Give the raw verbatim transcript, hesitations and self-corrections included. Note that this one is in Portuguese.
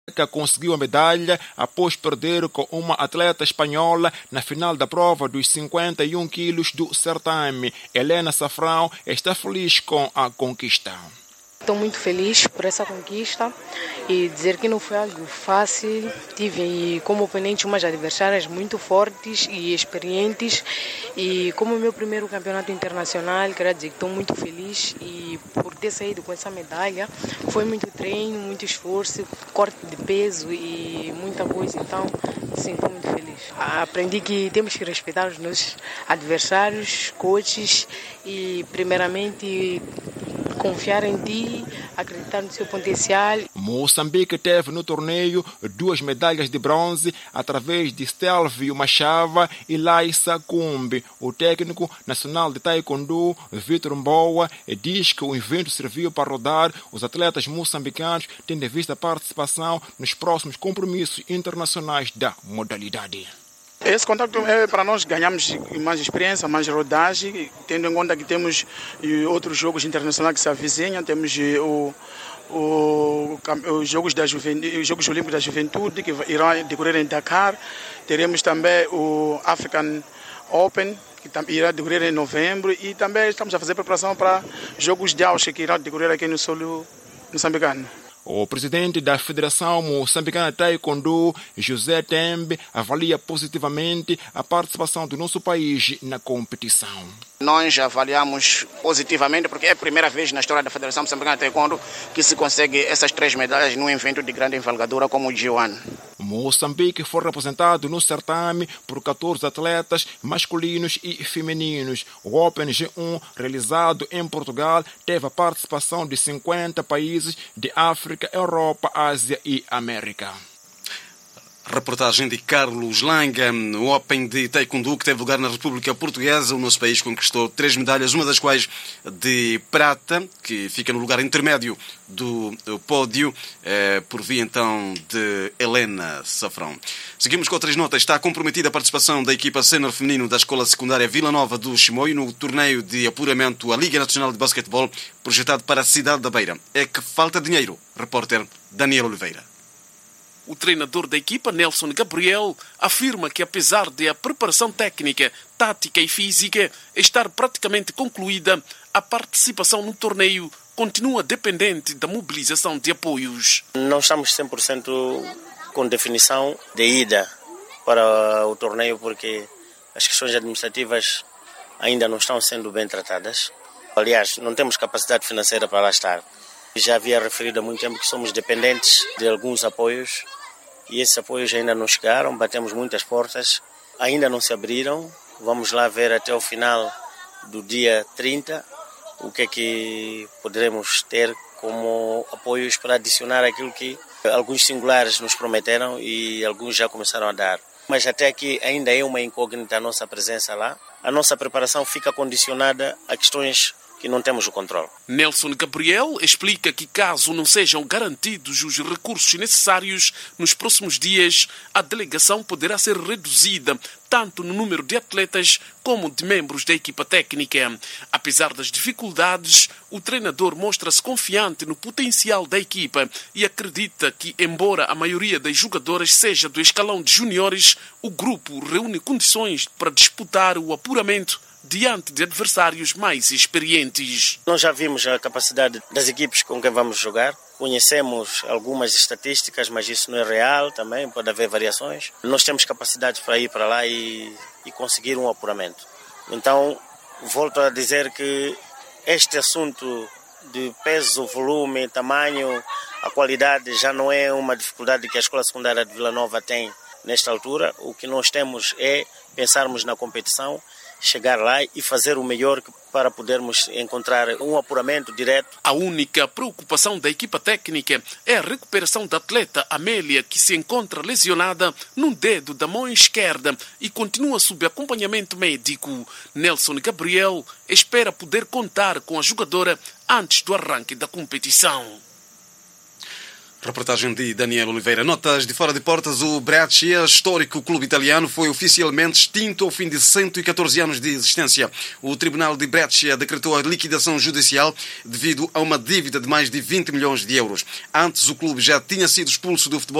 que conseguiu a medalha após perder com uma atleta espanhola na final da prova dos cinquenta e um quilos do certame. Helena Safrão está feliz com a conquista. Estou muito feliz por essa conquista e dizer que não foi algo fácil. Tive como oponente umas adversárias muito fortes e experientes e como meu primeiro campeonato internacional, quero dizer que estou muito feliz e por ter saído com essa medalha. Foi muito treino, muito esforço, corte de peso e muita coisa, então sim, estou muito feliz. Aprendi que temos que respeitar os nossos adversários, coaches e primeiramente confiar em ti, acreditar no seu potencial. Moçambique teve no torneio duas medalhas de bronze através de Stelvio Machava e Laissa Kumbi. O técnico nacional de taekwondo, Vitor Mboa, diz que o evento serviu para rodar os atletas moçambicanos, tendo em vista a participação nos próximos compromissos internacionais da modalidade. Esse contacto é para nós ganharmos mais experiência, mais rodagem, tendo em conta que temos outros jogos internacionais que se avizinham, temos o, o, os, jogos da os Jogos Olímpicos da Juventude que irão decorrer em Dakar, teremos também o African Open, que irá decorrer em novembro, e também estamos a fazer preparação para Jogos de Auschwitz, que irá decorrer aqui no solo moçambicano. O presidente da Federação Moçambicana de Taekwondo, José Tembe, avalia positivamente a participação do nosso país na competição. Nós avaliamos positivamente porque é a primeira vez na história da Federação Moçambicana de Taekwondo que se consegue essas três medalhas num evento de grande envergadura como o G um. Moçambique foi representado no certame por catorze atletas masculinos e femininos. O Open G um, realizado em Portugal, teve a participação de cinquenta países de África, Europa, Ásia e América. Reportagem de Carlos Langa. O Open de Taekwondo que teve lugar na República Portuguesa. O nosso país conquistou três medalhas, uma das quais de prata, que fica no lugar intermédio do pódio, eh, por via então de Helena Safrão. Seguimos com outras notas. Está comprometida a participação da equipa sênior feminino da Escola Secundária Vila Nova do Chimoio no torneio de apuramento à Liga Nacional de Basquetebol, projetado para a cidade da Beira. É que falta dinheiro. Repórter Daniel Oliveira. O treinador da equipa, Nelson Gabriel, afirma que apesar de a preparação técnica, tática e física estar praticamente concluída, a participação no torneio continua dependente da mobilização de apoios. Não estamos cem por cento com definição de ida para o torneio porque as questões administrativas ainda não estão sendo bem tratadas. Aliás, não temos capacidade financeira para lá estar. Já havia referido há muito tempo que somos dependentes de alguns apoios e esses apoios ainda não chegaram, batemos muitas portas, ainda não se abriram. Vamos lá ver até o final do dia trinta o que é que poderemos ter como apoios para adicionar aquilo que alguns singulares nos prometeram e alguns já começaram a dar. Mas até aqui ainda é uma incógnita a nossa presença lá. A nossa preparação fica condicionada a questões que não temos o controle. Nelson Gabriel explica que caso não sejam garantidos os recursos necessários nos próximos dias, a delegação poderá ser reduzida tanto no número de atletas como de membros da equipa técnica. Apesar das dificuldades, o treinador mostra-se confiante no potencial da equipa e acredita que, embora a maioria das jogadoras seja do escalão de juniores, o grupo reúne condições para disputar o apuramento diante de adversários mais experientes. Nós já vimos a capacidade das equipes com quem vamos jogar. Conhecemos algumas estatísticas, mas isso não é real também, pode haver variações. Nós temos capacidade para ir para lá e, e conseguir um apuramento. Então, volto a dizer que este assunto de peso, volume, tamanho, a qualidade já não é uma dificuldade que a Escola Secundária de Vila Nova tem nesta altura. O que nós temos é pensarmos na competição, chegar lá e fazer o melhor para podermos encontrar um apuramento direto. A única preocupação da equipa técnica é a recuperação da atleta Amélia, que se encontra lesionada num dedo da mão esquerda e continua sob acompanhamento médico. Nelson Gabriel espera poder contar com a jogadora antes do arranque da competição. Reportagem de Daniel Oliveira. Notas de fora de portas, o Brescia, histórico clube italiano, foi oficialmente extinto ao fim de cento e catorze anos de existência. O Tribunal de Brescia decretou a liquidação judicial devido a uma dívida de mais de vinte milhões de euros. Antes, o clube já tinha sido expulso do futebol